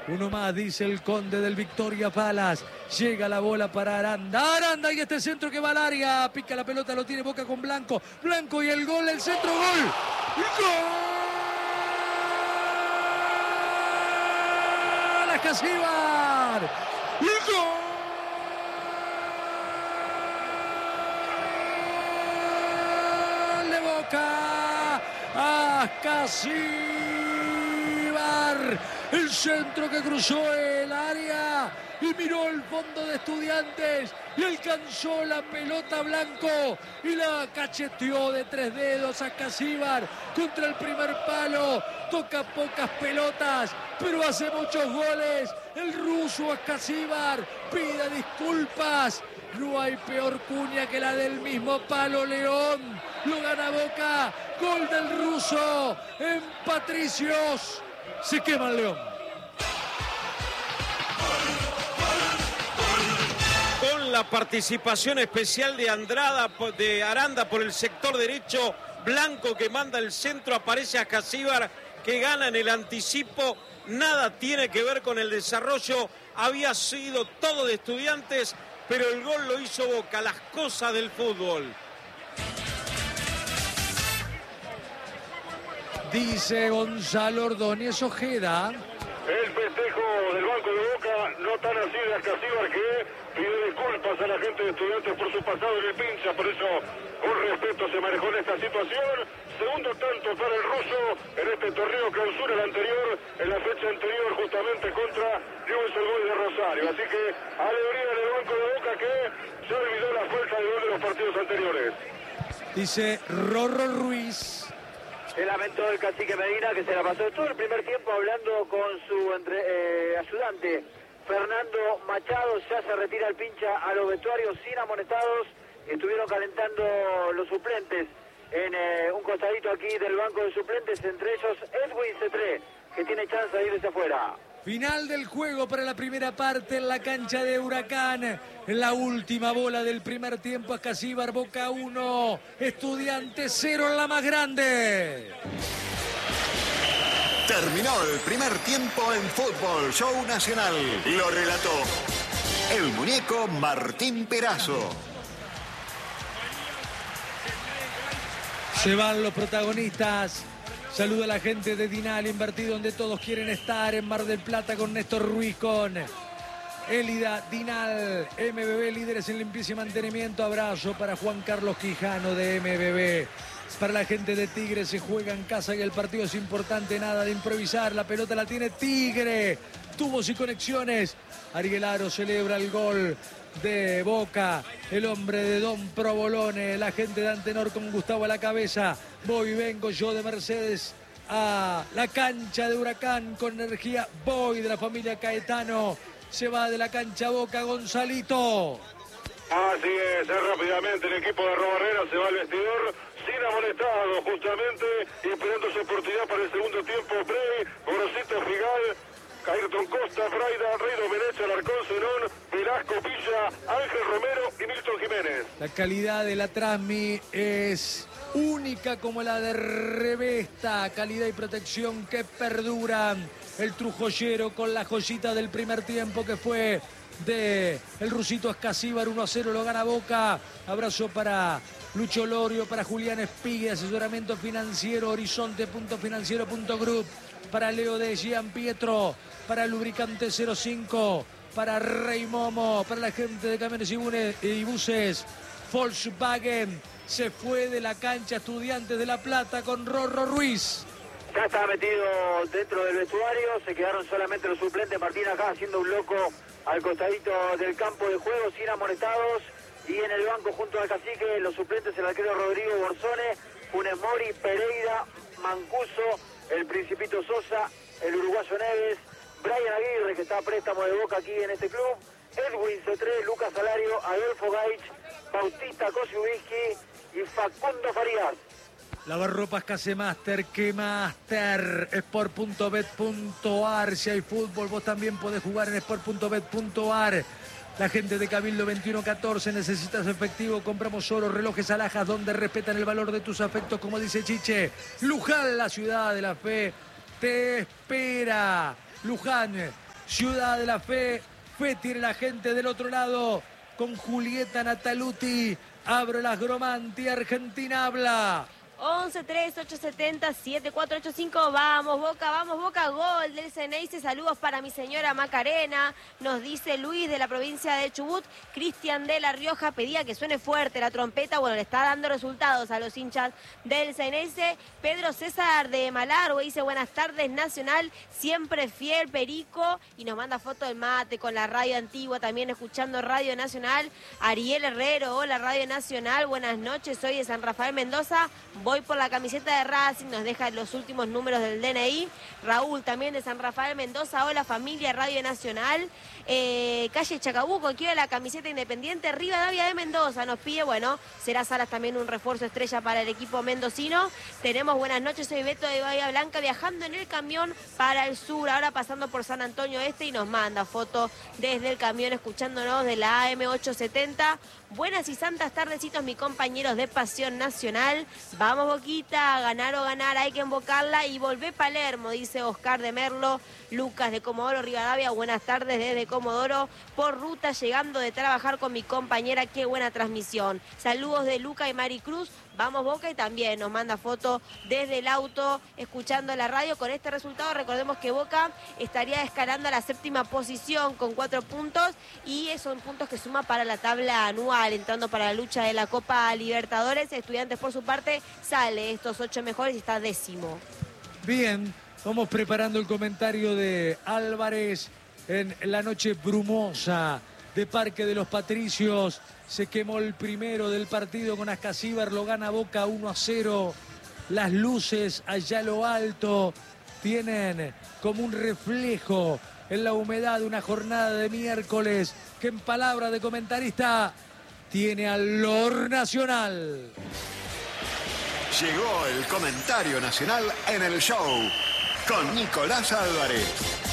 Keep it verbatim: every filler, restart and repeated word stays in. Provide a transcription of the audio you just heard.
Uno más, dice el conde del Victoria Palace. Llega la bola para Aranda. Aranda y este centro que va al área. Pica la pelota, lo tiene Boca con Blanco. Blanco y el gol, el centro, gol. ¡Gol! Ascasíbar. ¡Gol! De Boca. Ascasíbar. El centro que cruzó el área y miró el fondo de Estudiantes y alcanzó la pelota Blanco y la cacheteó de tres dedos a Ascasíbar contra el primer palo. Toca pocas pelotas, pero hace muchos goles. El ruso Ascasíbar pide disculpas. No hay peor cuña que la del mismo palo León. Lo gana Boca. Gol del ruso en Patricios. Se quema el León. Con la participación especial de Andrada, de Aranda por el sector derecho, Blanco que manda el centro, aparece Ascasíbar que gana en el anticipo. Nada tiene que ver con el desarrollo, había sido todo de Estudiantes, pero el gol lo hizo Boca, las cosas del fútbol. Dice Gonzalo Ordóñez Ojeda. El festejo del banco de Boca, no tan así de Ascasíbar, que pide disculpas a la gente de Estudiantes por su pasado en el pincha, por eso con respeto se manejó en esta situación. Segundo tanto para el ruso en este torneo clausura, el anterior, en la fecha anterior justamente contra Newell's el Boys de Rosario. Así que alegría del banco de Boca que se olvidó la falta de gol de los partidos anteriores. Dice Rorro Ruiz. El lamento del cacique Medina, que se la pasó todo el primer tiempo hablando con su entre, eh, ayudante Fernando Machado. Ya se retira el pincha a los vestuarios sin amonestados. Estuvieron calentando los suplentes en eh, un costadito aquí del banco de suplentes, entre ellos Edwin Cetré, que tiene chance de irse afuera. Final del juego para la primera parte en la cancha de Huracán. La última bola del primer tiempo, Ascasíbar, Boca uno, Estudiantes cero en la más grande. Terminó el primer tiempo en Fútbol Show Nacional. Lo relató el muñeco Martín Perazo. Se van los protagonistas. Saluda a la gente de Dinal Invertido, donde todos quieren estar, en Mar del Plata con Néstor Ruiz, con Élida Dinal, M B B, líderes en limpieza y mantenimiento. Abrazo para Juan Carlos Quijano de M B B. Para la gente de Tigre, se juega en casa y el partido es importante, nada de improvisar. La pelota la tiene Tigre. Tubos y conexiones. Arguelaro celebra el gol de Boca, el hombre de Don Provolone, la gente de Antenor con Gustavo a la cabeza. Voy y vengo yo de Mercedes a la cancha de Huracán con energía. Voy de la familia Caetano. Se va de la cancha Boca, Gonzalito. Así es, rápidamente el equipo de Robarrera se va al vestidor sin amonestado, justamente, y esperando su oportunidad para el segundo tiempo. Frey, Gorosito Figal, Ayrton Costa, Fraida, Rey Domenech, Alarcón, Zenón, Velasco, Villa, Ángel Romero y Milton Jiménez. La calidad de la Transmi es única como la de Revesta, calidad y protección que perduran. El Trujollero con la joyita del primer tiempo que fue de el rusito Ascasíbar. Uno a cero lo gana Boca. Abrazo para Lucho Lorio, para Julián Espigue, asesoramiento financiero, horizonte punto financiero punto group, para Leo de Gian Pietro, para Lubricante cero cinco, para Rey Momo, para la gente de camiones y buses, Volkswagen. Se fue de la cancha Estudiantes de La Plata con Rorro Ruiz. Ya estaba metido dentro del vestuario, se quedaron solamente los suplentes. Martín acá haciendo un loco al costadito del campo de juego, sin amonestados. Y en el banco junto al cacique, los suplentes, el arquero Rodrigo Borzone, Funes Mori, Pereira, Mancuso, el Principito Sosa, el uruguayo Neves, Brian Aguirre, que está a préstamo de Boca aquí en este club, Edwin Cetré, Lucas Salario, Adolfo Gaich, Bautista Kosiubiski y Facundo Farías. Lavarropas Casemaster, que Master, sport punto bet punto ar. Si hay fútbol, vos también podés jugar en sport punto bet punto ar. La gente de Cabildo veintiuno catorce, necesitas efectivo, compramos oro, relojes alhajas, donde respetan el valor de tus afectos, como dice Chiche. Luján, la ciudad de la fe, te espera. Luján, Ciudad de la Fe. Fe tiene la gente del otro lado con Julieta Nataluti. Abro las Gromanti, Argentina habla. once tres ocho siete cero siete cuatro ocho cinco. Vamos Boca, vamos Boca, gol del Ceneice. Saludos para mi señora Macarena, nos dice Luis de la provincia de Chubut. Cristian de La Rioja pedía que suene fuerte la trompeta. Bueno, le está dando resultados a los hinchas del Ceneice. Pedro César de Malargüe dice buenas tardes Nacional, siempre fiel Perico, y nos manda foto del mate con la radio antigua, también escuchando Radio Nacional. Ariel Herrero, hola Radio Nacional, buenas noches, soy de San Rafael Mendoza. Voy por la camiseta de Racing, nos deja los últimos números del D N I. Raúl también de San Rafael Mendoza, hola familia Radio Nacional. Eh, calle Chacabuco, quiero la camiseta Independiente. Rivadavia de Mendoza nos pide, bueno, será Salas también un refuerzo estrella para el equipo mendocino. Tenemos buenas noches, soy Beto de Bahía Blanca viajando en el camión para el sur, ahora pasando por San Antonio Este, y nos manda foto desde el camión escuchándonos de la A M ochocientos setenta. Buenas y santas tardecitos, mis compañeros de Pasión Nacional. Vamos Boquita, ganar o ganar, hay que invocarla y volver Palermo, dice Oscar de Merlo. Lucas de Comodoro Rivadavia, buenas tardes desde Comodoro, por ruta llegando de trabajar con mi compañera, qué buena transmisión. Saludos de Luca y Maricruz. Vamos Boca, y también nos manda foto desde el auto escuchando la radio. Con este resultado recordemos que Boca estaría escalando a la séptima posición con cuatro puntos, y son puntos que suma para la tabla anual, entrando para la lucha de la Copa Libertadores. Estudiantes por su parte sale estos ocho mejores y está décimo. Bien, vamos preparando el comentario de Álvarez en la noche brumosa de Parque de los Patricios. Se quemó el primero del partido con Ascasíbar, lo gana Boca uno a cero. Las luces allá a lo alto tienen como un reflejo en la humedad de una jornada de miércoles que, en palabra de comentarista, tiene al Lor Nacional. Llegó el comentario nacional en el show con Nicolás Álvarez.